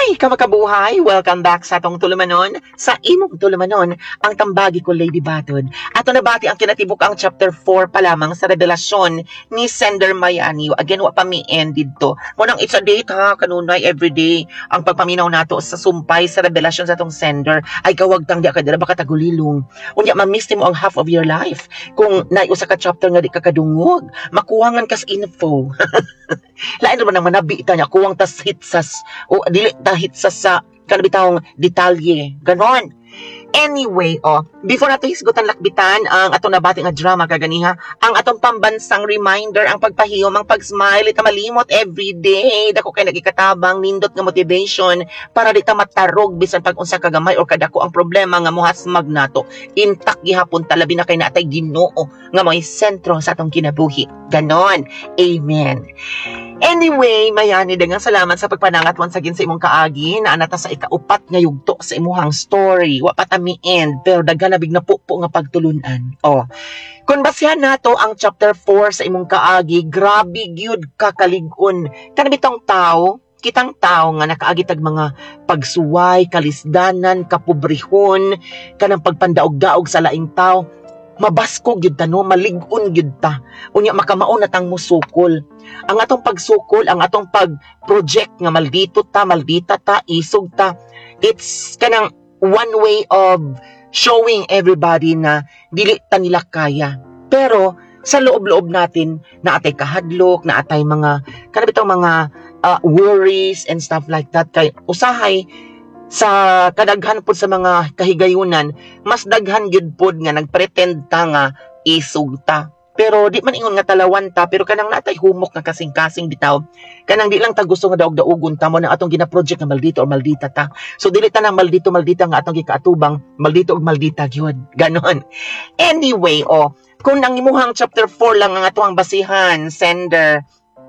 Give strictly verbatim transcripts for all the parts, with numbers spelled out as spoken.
Hi, kamakabuhay! Welcome back sa atong tulumanon, sa imong tulumanon, ang tambagi ko Lady Batod. Ato na bati ang kinatibuk ang chapter four pa lamang sa revelasyon ni Sender Mayani. Again, wa pa mi ended to. Munang it's a date ha, kanunay everyday. Ang pagpaminaw nato sa sumpay sa revelasyon sa atong Sender ay kawagtang di akadira baka tagulilong. Unya, ma-miss mo ang half of your life. Kung naiusa ka chapter nga di ka kadungog, makuwangan kas info. Lain naman ang manabita niya, kuwang tas hitsas, o dili ta hitsas sa kanabitawang detalye. Ganon. Anyway, oh, before nato hisgutan lakbitan ang atong nabati nga drama kaganiha, ang atong pambansang reminder, ang pagpahiyom, ang pag-smile, ita malimot everyday. Dako kay nagikatabang nindot nga motivation para di ta matarog bisan pag unsa ka gamay or kadako ang problema nga mohasmag nato. Intact gihapon ta labi na kay natay Ginoo nga may sentro sa atong kinabuhi. Ganon. Amen. Anyway, Mayani, daghang salamat sa pagpanangat once again sa imong kaagi na anata sa ikaupat nga yugto sa imuhang story. Wa pa ta mi end, pero daghan na big na pupo nga pagtulunan. Oh. Kung basihan nato ang chapter four sa imong kaagi, grabe gyud ka kalig-on. Kana bitong tao, kitang tao nga nakaagi tag mga pagsuway, kalisdanan, kapobrehon, kanang pagpandaog-daog sa laing tao. Mabasko gyud ta no, malig-on gyud ta. Unya makamao na tang musukol. Ang atong pagsukol, ang atong pag-project nga maldito ta, maldita ta, isog ta. It's kanang one way of showing everybody na dili ta nila kaya. Pero sa loob-loob natin na atay kahadlok, na atay mga kanabitong mga uh, worries and stuff like that. Kay usahay sa kadaghan pod sa mga kahigayunan, mas daghan gyud pod nga nagpretend ta nga isog ta. Pero di man ingon nga talawan ta, pero kanang natay humok nga kasing-kasing bitaw. Kanang di lang ta gusto nga daog-daogon ta mo na atong gina-project nga maldito or maldita ta. So dili ta nang maldito maldita nga atong gikaatubang, maldito ug maldita gyud. Ganon. Anyway, oh, kung nang imuhang chapter four lang ang atong basihan, Sender,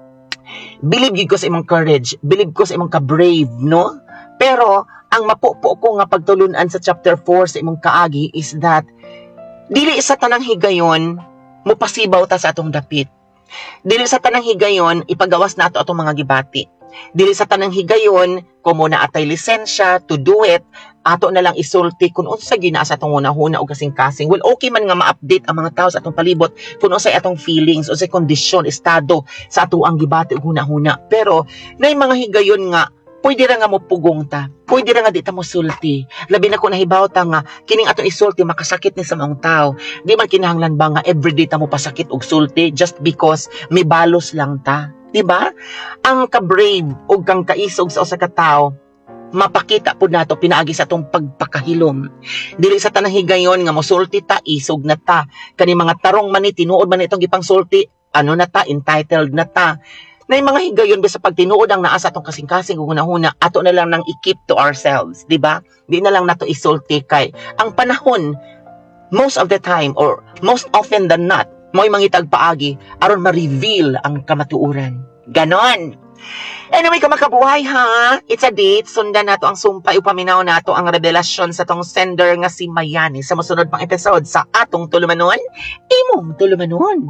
believe gyud ko sa imong courage, believe ko sa imong ka-brave, no? Pero ang mapupo ko nga pagtulunan sa chapter four sa imong kaagi is that dili sa tanang higayon mupasibaw ta sa atong dapit. Dili sa tanang higayon ipagawas nato atong mga gibati. Dili sa tanang higayon kumo na atay lisensya to do it, ato na lang isulti kung unsa gina sa atong hunahuna o kasing-kasing. Well, okay man nga ma-update ang mga tao sa atong palibot kung unsay atong feelings, unsay kondisyon, estado sa ato ang gibati ug hunahuna. Pero nay mga higayon nga pwede ra nga mo pugong ta. Pwede ra nga di ta mo sulti. Labi na ko nahibaw ta nga kining atong isulti makasakit ni sa maong tao. Di man kinahanglan ba nga everyday ta mo pasakit og sulti just because may balos lang ta. Di ba? Ang ka-brave og kang kaisog sa usa ka tawo, mapakita pud nato pinaagi sa atong pagpakahilom. Dili sa tanang higayon nga mosulti ta, isog na ta. Kani mga tarong man ni tinuod man itong gipang sulti, ano na ta, entitled na ta. Na yung mga higayon sa pagtinuod ang naasa atong kasing-kasing kung hunahuna, ato na lang nang i-keep to ourselves, di ba? Di na lang nato isulti kay ang panahon, most of the time or most often than not, mo'y mangitag paagi aron ma-reveal ang kamatuuran. Ganon. Anyway, kamakabuhay ha, it's a date. Sundan nato ang sumpay upaminaw nato ang revelasyon sa tong Sender nga si Mayani sa mosunod pang episode sa atong tulumanon, imong tulumanon.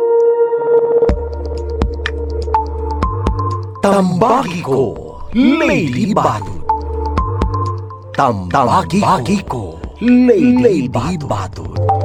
Tambagi ko, Lady Batod. Tambagi ko, Lady Batod.